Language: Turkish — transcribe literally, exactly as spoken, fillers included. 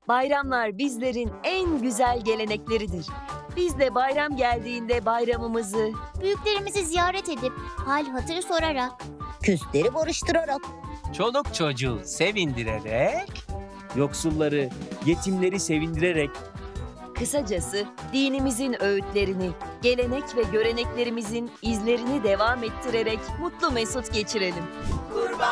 Bayramlar bizlerin en güzel gelenekleridir. Biz de bayram geldiğinde bayramımızı, Büyüklerimizi ziyaret edip hal hatır sorarak, Küsleri barıştırarak, Çoluk çocuğu sevindirerek, Yoksulları, yetimleri sevindirerek, kısacası dinimizin öğütlerini, gelenek ve göreneklerimizin izlerini devam ettirerek mutlu mesut geçirelim.